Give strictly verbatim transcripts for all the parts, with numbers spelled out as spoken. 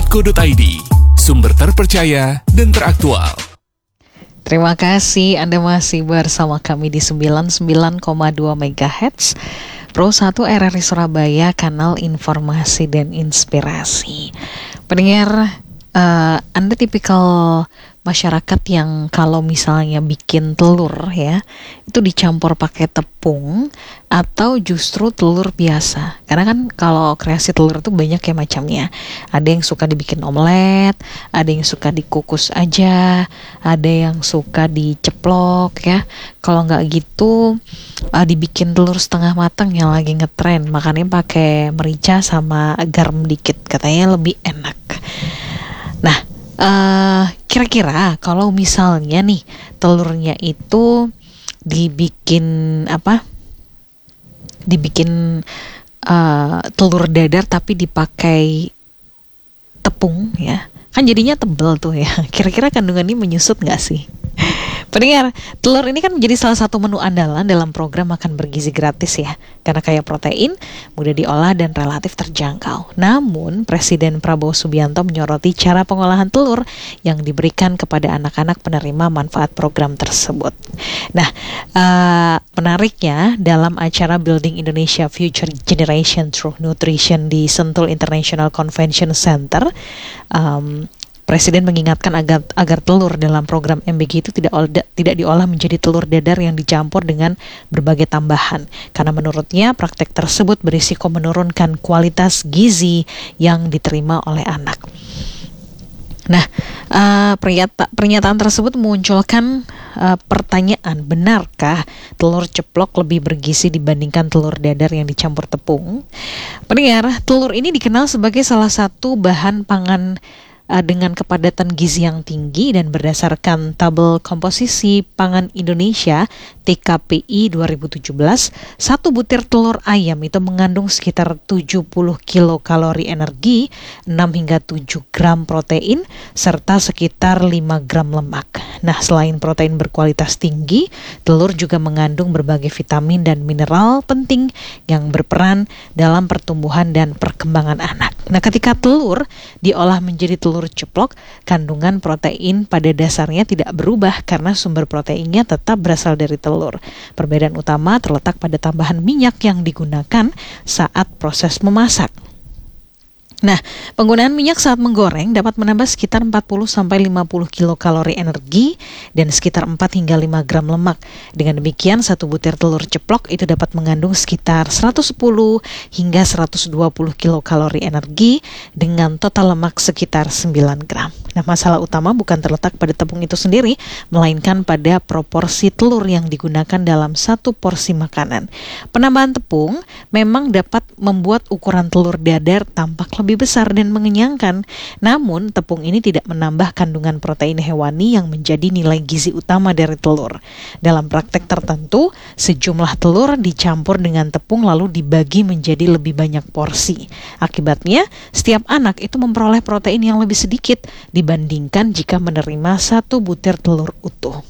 titik co titik id, sumber terpercaya dan teraktual. Terima kasih Anda masih bersama kami di sembilan puluh sembilan koma dua megahertz Pro satu R R I Surabaya, kanal informasi dan inspirasi. Pendengar, uh, Anda tipikal masyarakat yang kalau misalnya bikin telur ya, itu dicampur pakai tepung atau justru telur biasa. Karena kan kalau kreasi telur itu banyak ya macamnya. Ada yang suka dibikin omelet, ada yang suka dikukus aja, ada yang suka diceplok ya. Kalau nggak gitu, uh, dibikin telur setengah matang yang lagi ngetren. Makanya pakai merica sama garam dikit, katanya lebih enak. Nah, Uh, kira-kira kalau misalnya nih telurnya itu dibikin apa? Dibikin uh, telur dadar tapi dipakai tepung ya, kan jadinya tebel tuh ya. Kira-kira kandungannya menyusut nggak sih? Pendengar, telur ini kan menjadi salah satu menu andalan dalam program makan bergizi gratis ya, karena kaya protein, mudah diolah dan relatif terjangkau. Namun, Presiden Prabowo Subianto menyoroti cara pengolahan telur yang diberikan kepada anak-anak penerima manfaat program tersebut. Nah, uh, menariknya dalam acara Building Indonesia Future Generation Through Nutrition di Sentul International Convention Center, um, Presiden mengingatkan agar, agar telur dalam program M B G itu tidak tidak diolah menjadi telur dadar yang dicampur dengan berbagai tambahan. Karena menurutnya praktek tersebut berisiko menurunkan kualitas gizi yang diterima oleh anak. Nah, uh, pernyata, pernyataan tersebut memunculkan uh, pertanyaan, benarkah telur ceplok lebih bergizi dibandingkan telur dadar yang dicampur tepung? Pendengar, telur ini dikenal sebagai salah satu bahan pangan dengan kepadatan gizi yang tinggi, dan berdasarkan tabel komposisi pangan Indonesia T K P I dua ribu tujuh belas, satu butir telur ayam itu mengandung sekitar tujuh puluh kilokalori energi, enam hingga tujuh gram protein, serta sekitar lima gram lemak. Nah, selain protein berkualitas tinggi, telur juga mengandung berbagai vitamin dan mineral penting yang berperan dalam pertumbuhan dan perkembangan anak. Nah, ketika telur diolah menjadi telur ceplok, kandungan protein pada dasarnya tidak berubah karena sumber proteinnya tetap berasal dari telur. Perbedaan utama terletak pada tambahan minyak yang digunakan saat proses memasak. Nah, penggunaan minyak saat menggoreng dapat menambah sekitar empat puluh sampai lima puluh kilokalori energi dan sekitar empat hingga lima gram lemak. Dengan demikian, satu butir telur ceplok itu dapat mengandung sekitar seratus sepuluh hingga seratus dua puluh kilokalori energi dengan total lemak sekitar sembilan gram. Nah, masalah utama bukan terletak pada tepung itu sendiri, melainkan pada proporsi telur yang digunakan dalam satu porsi makanan. Penambahan tepung memang dapat membuat ukuran telur dadar tampak lebih besar dan mengenyangkan. Namun, tepung ini tidak menambah kandungan protein hewani yang menjadi nilai gizi utama dari telur. Dalam praktek tertentu, sejumlah telur dicampur dengan tepung lalu dibagi menjadi lebih banyak porsi. Akibatnya, setiap anak itu memperoleh protein yang lebih sedikit dibandingkan jika menerima satu butir telur utuh.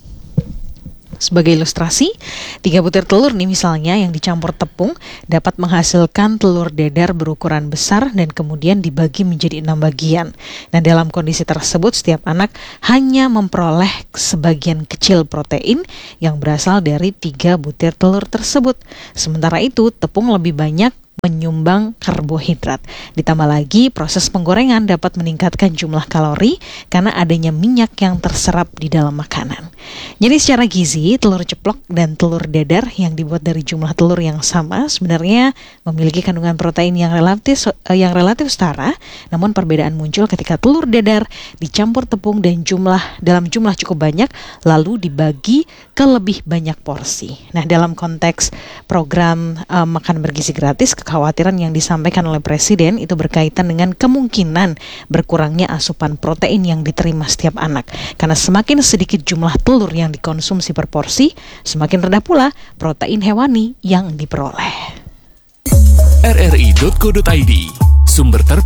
Sebagai ilustrasi, tiga butir telur nih misalnya yang dicampur tepung dapat menghasilkan telur dadar berukuran besar dan kemudian dibagi menjadi enam bagian. Nah, dalam kondisi tersebut setiap anak hanya memperoleh sebagian kecil protein yang berasal dari tiga butir telur tersebut. Sementara itu, tepung lebih banyak menyumbang karbohidrat. Ditambah lagi, proses penggorengan dapat meningkatkan jumlah kalori karena adanya minyak yang terserap di dalam makanan. Jadi secara gizi, telur ceplok dan telur dadar yang dibuat dari jumlah telur yang sama sebenarnya memiliki kandungan protein yang relatif yang relatif setara, namun perbedaan muncul ketika telur dadar dicampur tepung dan jumlah dalam jumlah cukup banyak lalu dibagi ke lebih banyak porsi. Nah, dalam konteks program uh, makan bergizi gratis, kekhawatiran yang disampaikan oleh Presiden itu berkaitan dengan kemungkinan berkurangnya asupan protein yang diterima setiap anak. Karena semakin sedikit jumlah telur yang dikonsumsi per porsi, semakin rendah pula protein hewani yang diperoleh. r r i titik co titik id, sumber terpercaya.